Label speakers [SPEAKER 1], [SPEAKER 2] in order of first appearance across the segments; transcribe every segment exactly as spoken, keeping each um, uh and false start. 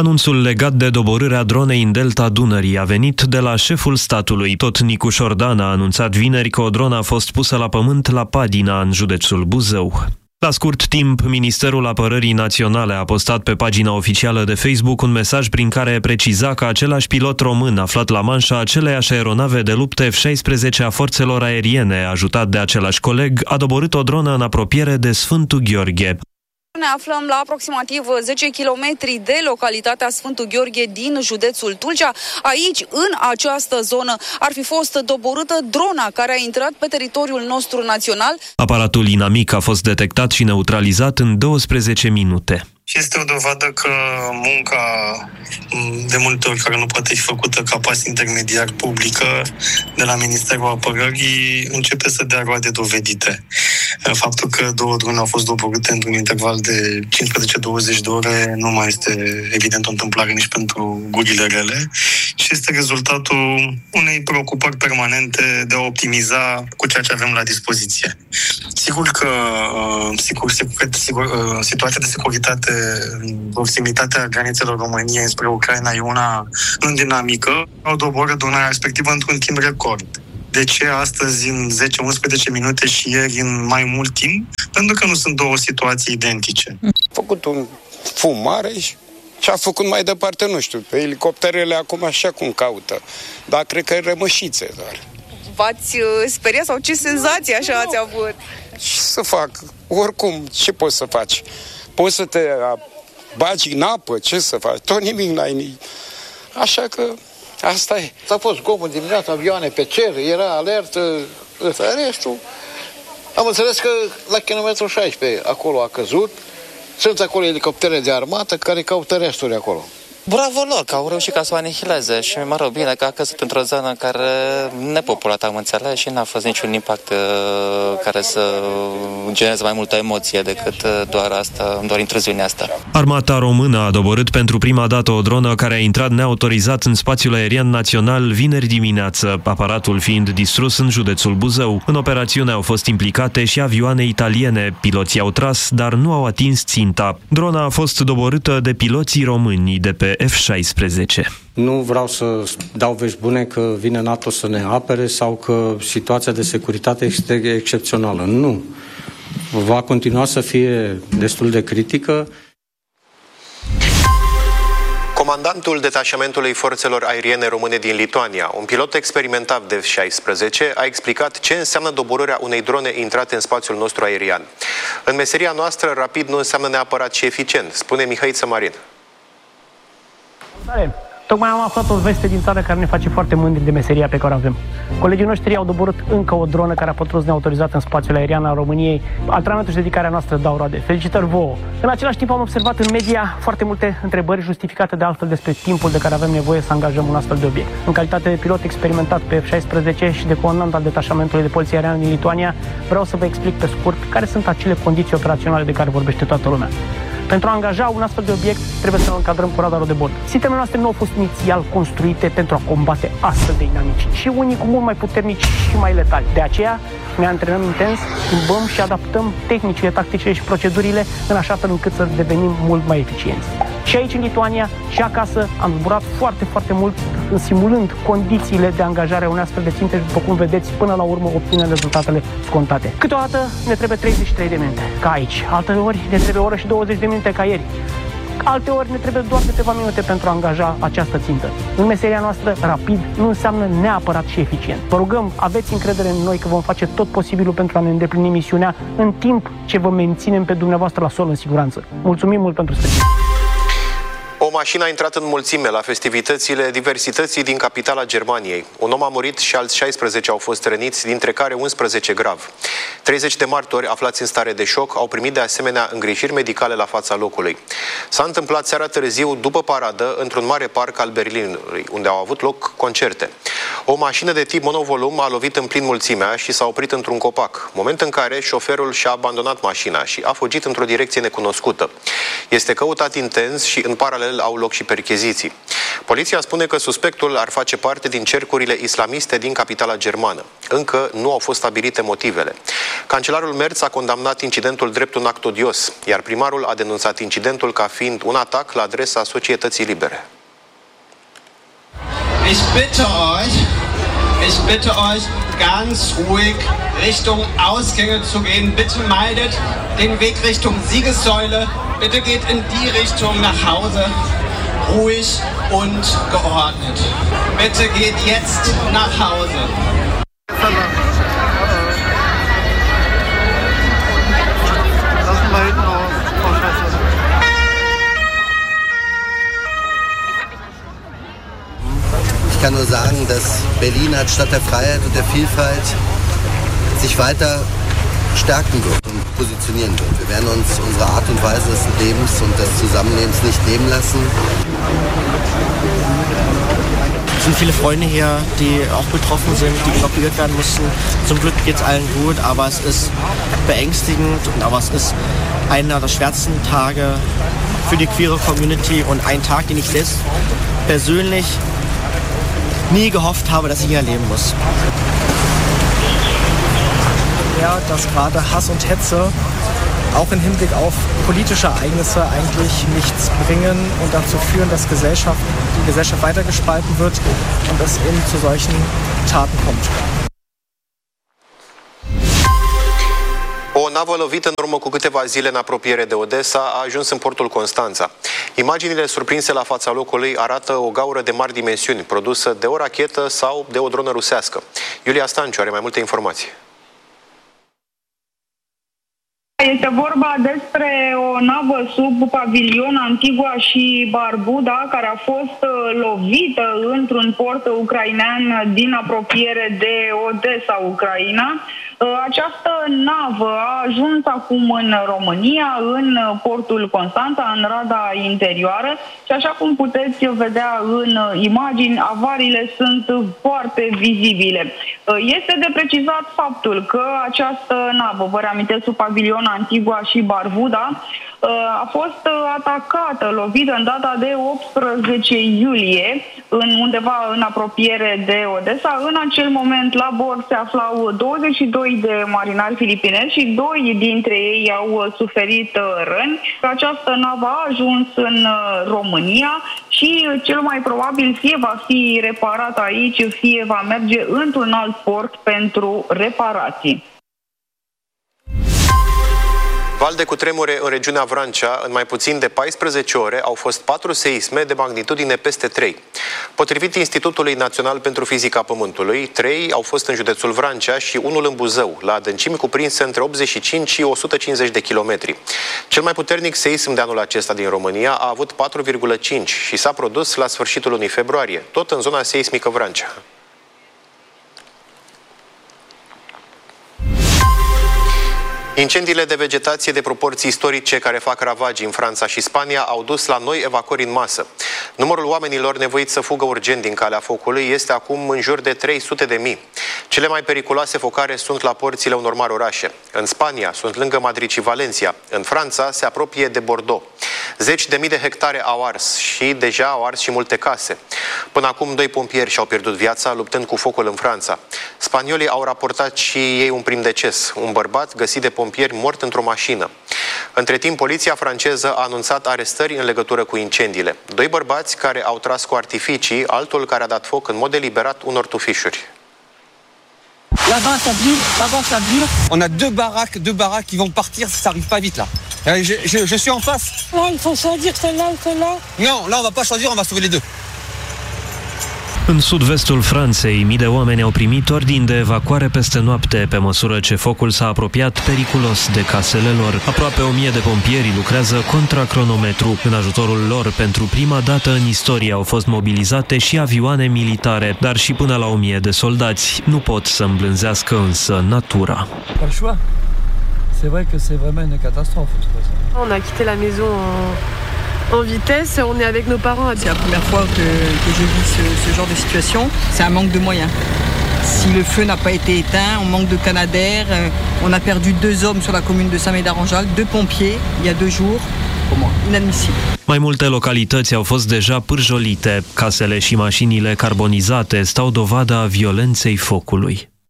[SPEAKER 1] Anunțul legat de doborârea dronei în delta Dunării a venit de la șeful statului. Tot Nicu Șordan a anunțat vineri că o dronă a fost pusă la pământ la Padina, în județul Buzău. La scurt timp, Ministerul Apărării Naționale a postat pe pagina oficială de Facebook un mesaj prin care preciza că același pilot român aflat la manșa aceleiași aeronave de luptă F șaisprezece a forțelor aeriene, ajutat de același coleg, a doborât o dronă în apropiere de Sfântul Gheorghe.
[SPEAKER 2] Ne aflăm la aproximativ zece kilometri de localitatea Sfântul Gheorghe din județul Tulcea. Aici, în această zonă, ar fi fost doborâtă drona care a intrat pe teritoriul nostru național.
[SPEAKER 1] Aparatul inamic a fost detectat și neutralizat în douăsprezece minute.
[SPEAKER 3] Și este o dovadă că munca, de multe ori, care nu poate fi făcută ca pas intermediar publică de la Ministerul Apărării, începe să dea roade dovedite. Faptul că două drone au fost doborâte într-un interval de cincisprezece douăzeci de ore nu mai este evident o întâmplare nici pentru gurile rele și este rezultatul unei preocupări permanente de a optimiza cu ceea ce avem la dispoziție. Sigur că sigur, sigur, sigur, situația de securitate în proximitatea granițelor României spre Ucraina e una în dinamică. Au doborât drona respectivă într-un timp record. De ce astăzi în zece unsprezece minute și ieri în mai mult timp? Pentru că nu sunt două situații identice.
[SPEAKER 4] A făcut un fum mare și ce a făcut mai departe, nu știu. Pe elicopterele acum așa cum caută. Dar cred că e rămășițe doar.
[SPEAKER 2] V-ați speriat sau ce senzații așa ați avut?
[SPEAKER 4] Ce să fac? Oricum, ce poți să faci? Poți să te bagi în apă, ce să faci? Tot nimic n-ai. Așa că asta e.
[SPEAKER 5] S-a fost zgomot dimineața, avioane pe cer, era alertă, ăsta, restul. Am înțeles că la kilometrul șaisprezece acolo a căzut. Sunt acolo elicoptere de armată care caută resturi acolo.
[SPEAKER 6] Bravo lor, că au reușit ca să o anihileze și, mă rog, bine că a căzut într-o zonă care nepopulată, am înțeles, și n-a fost niciun impact uh, care să genereze mai multă emoție decât uh, doar asta, doar intruziunea asta.
[SPEAKER 1] Armata română a doborât pentru prima dată o dronă care a intrat neautorizat în spațiul aerian național vineri dimineață, aparatul fiind distrus în județul Buzău. În operațiune au fost implicate și avioane italiene. Piloții au tras, dar nu au atins ținta. Drona a fost doborâtă de piloții români de pe F șaisprezece.
[SPEAKER 7] Nu vreau să dau vești bune că vine NATO să ne apere sau că situația de securitate este excepțională. Nu. Va continua să fie destul de critică.
[SPEAKER 8] Comandantul detașamentului forțelor aeriene române din Lituania, un pilot experimentat de F șaisprezece, a explicat ce înseamnă doborârea unei drone intrate în spațiul nostru aerian. În meseria noastră, rapid nu înseamnă neapărat și eficient, spune Mihai Țămarin.
[SPEAKER 9] Tocmai am aflat o veste din țară care ne face foarte mândri de meseria pe care o avem. Colegii noștri au doborât încă o dronă care a pătruns neautorizat în spațiul aerian al României. Antrenamentul și dedicarea noastră dau roade. Felicitări vouă! În același timp am observat în media foarte multe întrebări justificate de altfel despre timpul de care avem nevoie să angajăm un astfel de obiect. În calitate de pilot experimentat pe F șaisprezece și de comandant al detașamentului de poliție aeriană din Lituania, vreau să vă explic pe scurt care sunt acele condiții operaționale de care vorbește toată lumea. Pentru a angaja un astfel de obiect, trebuie să ne încadrăm cu radarul de bord. Sistemele noastre nu au fost inițial construite pentru a combate astfel de inamici, și unii cu mult mai puternici și mai letali. De aceea, ne antrenăm intens, schimbăm și adaptăm tehnicile, tacticile și procedurile în așa fel încât să devenim mult mai eficienți. Și aici, în Lituania, și acasă, am zburat foarte, foarte mult, simulând condițiile de angajare a unei astfel de ținte și, după cum vedeți, până la urmă obținem rezultatele scontate. Câteodată ne trebuie treizeci și trei de minute, ca aici. Alteori ne trebuie o oră și douăzeci de minute, ca ieri. Alteori ne trebuie doar câteva minute pentru a angaja această țintă. În meseria noastră, rapid nu înseamnă neapărat și eficient. Vă rugăm, aveți încredere în noi că vom face tot posibilul pentru a ne îndeplini misiunea în timp ce vă menținem pe dumneavoastră la sol în siguranță. Mulțumim mult pentru sprijin!
[SPEAKER 8] O mașină a intrat în mulțime la festivitățile diversității din capitala Germaniei. Un om a murit și alți șaisprezece au fost răniți, dintre care unsprezece grav. treizeci de martori aflați în stare de șoc au primit de asemenea îngrijiri medicale la fața locului. S-a întâmplat seara târziu, după paradă, într-un mare parc al Berlinului, unde au avut loc concerte. O mașină de tip monovolum a lovit în plin mulțimea și s-a oprit într-un copac, moment în care șoferul și-a abandonat mașina și a fugit într-o direcție necunoscută. Este căutat intens și în paralel au loc și percheziții. Poliția spune că suspectul ar face parte din cercurile islamiste din capitala germană. Încă nu au fost stabilite motivele. Cancelarul Merz a condamnat incidentul drept un act odios, iar primarul a denunțat incidentul ca fiind un atac la adresa societății libere.
[SPEAKER 10] Ich bitte euch, ich bitte euch, ganz ruhig Richtung Ausgänge zu gehen. Bitte meidet den Weg Richtung Siegessäule. Bitte geht in die Richtung nach Hause. Ruhig und geordnet. Bitte geht jetzt nach Hause.
[SPEAKER 11] Ich kann nur sagen, dass Berlin als Stadt der Freiheit und der Vielfalt sich weiter stärken wird und positionieren wird. Wir werden uns unsere Art und Weise des Lebens und des Zusammenlebens nicht nehmen lassen.
[SPEAKER 12] Es sind viele Freunde hier, die auch betroffen sind, die evakuiert werden mussten. Zum Glück geht es allen gut, aber es ist beängstigend, aber es ist einer der schwersten Tage für die queere Community und ein Tag, den ich selbst persönlich nie gehofft habe, dass ich ihn erleben muss.
[SPEAKER 13] Ja, dass gerade Hass und Hetze auch im Hinblick auf politische Ereignisse eigentlich nichts bringen und dazu führen, dass Gesellschaft, die Gesellschaft weiter gespalten wird und es eben zu solchen Taten kommt.
[SPEAKER 8] O navă lovită în urmă cu câteva zile în apropiere de Odessa a ajuns în portul Constanța. Imaginile surprinse la fața locului arată o gaură de mari dimensiuni, produsă de o rachetă sau de o dronă rusească. Iulia Stanciu are mai multe informații.
[SPEAKER 14] Este vorba despre o navă sub pavilion Antigua și Barbuda, care a fost lovită într-un port ucrainean din apropiere de Odessa, Ucraina. Această navă a ajuns acum în România, în portul Constanța, în rada interioară și așa cum puteți vedea în imagini, avariile sunt foarte vizibile. Este de precizat faptul că această navă, vă reamintesc, sub pavilion Antigua și Barbuda, a fost atacată, lovită în data de optsprezece iulie, în undeva în apropiere de Odessa. În acel moment la bord se aflau douăzeci și doi de marinari filipinezi și doi dintre ei au suferit răni. Această navă a ajuns în România și cel mai probabil fie va fi reparată aici, fie va merge într-un alt port pentru reparații.
[SPEAKER 8] Val de cutremure în regiunea Vrancea, în mai puțin de paisprezece ore, au fost patru seisme de magnitudine peste trei. Potrivit Institutului Național pentru Fizica Pământului, trei au fost în județul Vrancea și unul în Buzău, la adâncimi cuprinse între optzeci și cinci și o sută cincizeci de kilometri. Cel mai puternic seism de anul acesta din România a avut patru virgulă cinci și s-a produs la sfârșitul lunii februarie, tot în zona seismică Vrancea. Incendiile de vegetație de proporții istorice care fac ravagii în Franța și Spania au dus la noi evacuări în masă. Numărul oamenilor nevoiți să fugă urgent din calea focului este acum în jur de trei sute de mii. Cele mai periculoase focare sunt la porțile unor mari orașe. În Spania sunt lângă Madrid și Valencia. În Franța se apropie de Bordeaux. Zeci de mii de hectare au ars și deja au ars și multe case. Până acum, doi pompieri și-au pierdut viața luptând cu focul în Franța. Spaniolii au raportat și ei un prim deces, un bărbat găsit de pompieri mort într-o mașină. Între timp, poliția franceză a anunțat arestări în legătură cu incendiile. Doi bărbați care au tras cu artificii, altul care a dat foc în mod deliberat unor tufișuri.
[SPEAKER 15] Là-bas, ça brûle, là-bas, ça brûle. On a deux baraques, deux baraques qui vont partir si ça arrive pas vite, là. Je, je, je suis en face.
[SPEAKER 16] Là, il faut choisir celle-là ou celle-là.
[SPEAKER 15] Non, là, on va pas choisir, on va sauver les deux.
[SPEAKER 1] În sud-vestul Franței, mii de oameni au primit ordini de evacuare peste noapte, pe măsură ce focul s-a apropiat periculos de casele lor. Aproape o mie de pompieri lucrează contra cronometru. În ajutorul lor, pentru prima dată în istorie, au fost mobilizate și avioane militare, dar și până la o mie de soldați. Nu pot să îmblânzească însă natura.
[SPEAKER 17] C'est vrai que c'est vraiment une catastrophe.
[SPEAKER 18] On a quitté la maison en, en vitesse, on est avec nos parents.
[SPEAKER 19] C'est la première fois que, que je vis ce, ce genre de situation. C'est un manque de moyens. Si le feu n'a pas été éteint, on manque de canadair. On a perdu deux hommes sur la commune de Saint-Médard-en-Jalles, deux pompiers, il y a deux jours. Inadmisibil.
[SPEAKER 1] Mai multe localități au fost deja pârjolite. Casele și mașinile carbonizate stau dovada violenței focului.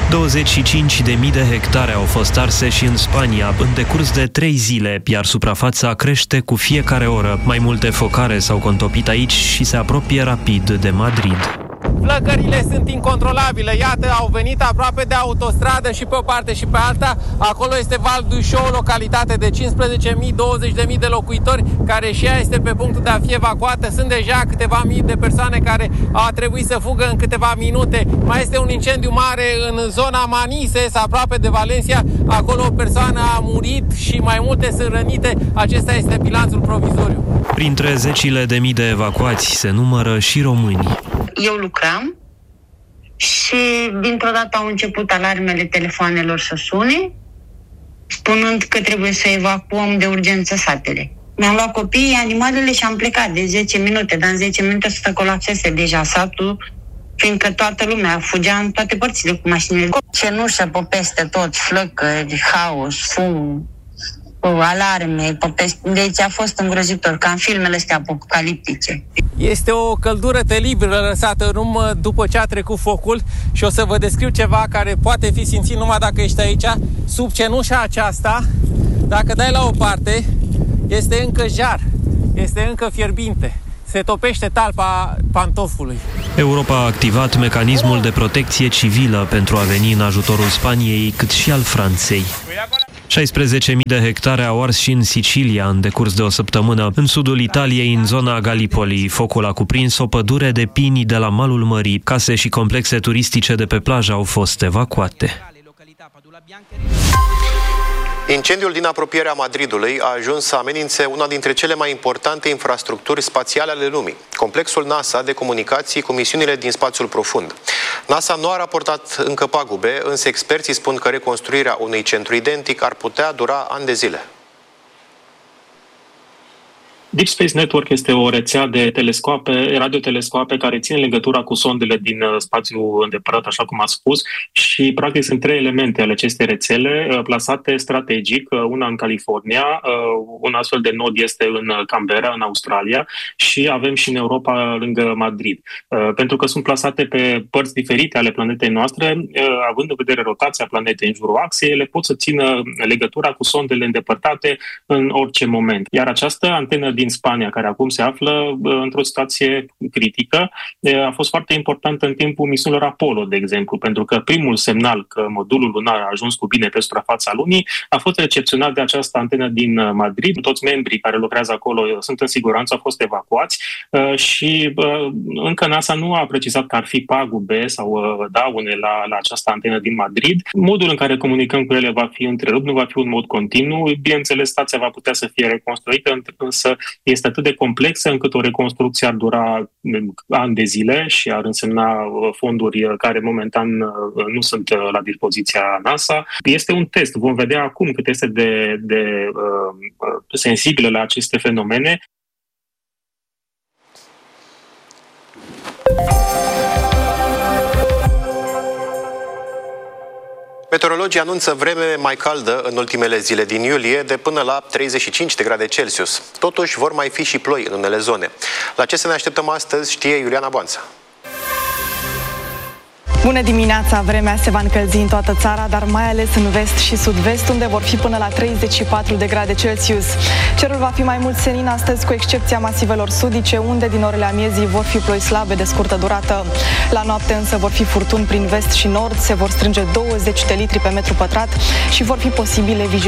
[SPEAKER 1] douăzeci și cinci de mii de hectare au fost arse și în Spania în decurs de trei zile, iar suprafața crește cu fiecare oră. Mai multe focare s-au contopit aici și se apropie rapid de Madrid.
[SPEAKER 20] Flăcările sunt incontrolabile, iată, au venit aproape de autostradă și pe o parte și pe alta. Acolo este Val d'Uixó, o localitate de cincisprezece mii - douăzeci de mii de locuitori, care și ea este pe punctul de a fi evacuată. Sunt deja câteva mii de persoane care au trebuit să fugă în câteva minute. Mai este un incendiu mare în zona Manises, aproape de Valencia. Acolo o persoană a murit și mai multe sunt rănite. Acesta este bilanțul provizoriu.
[SPEAKER 1] Printre zecile de mii de evacuați se numără și români.
[SPEAKER 21] Eu lucram și dintr-o dată au început alarmele telefoanelor să sune, spunând că trebuie să evacuăm de urgență satele. Mi-am luat copiii, animalele și am plecat de zece minute, dar în zece minute să colapsese deja satul, fiindcă toată lumea fugea în toate părțile cu mașinile. Cenușă pe peste tot, flăcări, haos, fum, alarme, pe peste... Deci a fost îngrozitor, ca în filmele astea apocaliptice.
[SPEAKER 20] Este o căldură teribilă lăsată în urmă după ce a trecut focul și o să vă descriu ceva care poate fi simțit numai dacă ești aici. Sub cenușa aceasta, dacă dai la o parte, este încă jar, este încă fierbinte. Se topește talpa pantofului.
[SPEAKER 1] Europa a activat mecanismul de protecție civilă pentru a veni în ajutorul Spaniei, cât și al Franței. șaisprezece mii de hectare au ars și în Sicilia în decurs de o săptămână. În sudul Italiei, în zona Gallipoli, focul a cuprins o pădure de pini de la malul mării. Case și complexe turistice de pe plajă au fost evacuate.
[SPEAKER 8] Incendiul din apropierea Madridului a ajuns să amenințe una dintre cele mai importante infrastructuri spațiale ale lumii, complexul NASA de comunicații cu misiunile din spațiul profund. NASA nu a raportat încă pagube, însă experții spun că reconstruirea unui centru identic ar putea dura ani de zile.
[SPEAKER 22] Deep Space Network este o rețea de telescoape, radiotelescoape care ține legătura cu sondele din spațiul îndepărtat, așa cum a spus, și practic sunt trei elemente ale acestei rețele plasate strategic, una în California, un astfel de nod este în Canberra, în Australia, și avem și în Europa, lângă Madrid. Pentru că sunt plasate pe părți diferite ale planetei noastre, având în vedere rotația planetei în jurul axei, ele pot să țină legătura cu sondele îndepărtate în orice moment. Iar această antenă din Spania, care acum se află într-o situație critică, a fost foarte importantă în timpul misiunilor Apollo, de exemplu, pentru că primul semnal că modulul lunar a ajuns cu bine pe suprafața Lunii a fost recepționat de această antenă din Madrid. Toți membrii care lucrează acolo sunt în siguranță, au fost evacuați și încă NASA nu a precizat că ar fi pagube sau daune la, la această antenă din Madrid. Modul în care comunicăm cu ele va fi întrerupt, nu va fi un mod continuu. Bineînțeles, stația va putea să fie reconstruită, însă este atât de complexă încât o reconstrucție ar dura ani de zile și ar însemna fonduri care momentan nu sunt la dispoziția NASA. Este un test. Vom vedea acum cât este de, de uh, sensibilă la aceste fenomene.
[SPEAKER 8] Meteorologii anunță vreme mai caldă în ultimele zile din iulie, de până la treizeci și cinci de grade Celsius. Totuși, vor mai fi și ploi în unele zone. La ce să ne așteptăm astăzi știe Iuliana Boanța.
[SPEAKER 23] Bună dimineața! Vremea se va încălzi în toată țara, dar mai ales în vest și sud-vest, unde vor fi până la treizeci și patru de grade Celsius. Cerul va fi mai mult senin astăzi, cu excepția masivelor sudice, unde din orele amiezii vor fi ploi slabe de scurtă durată. La noapte însă vor fi furtuni prin vest și nord, se vor strânge douăzeci de litri pe metru pătrat și vor fi posibile vigilii